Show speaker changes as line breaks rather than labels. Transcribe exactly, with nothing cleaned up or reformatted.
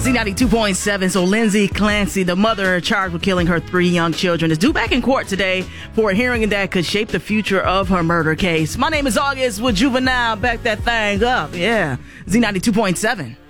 Z ninety-two point seven. So Lindsay Clancy, the mother charged with killing her three young children, is due back in court today for a hearing that could shape the future of her murder case. My name is August with Juvenile. Back that thing up. Yeah. Z ninety-two point seven.